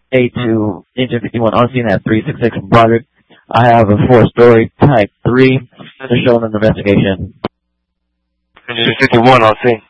A2, Engine 51 on scene at 366 Broderick. I have a 4-story Type 3. Finish showing an investigation. Engine 51 on scene.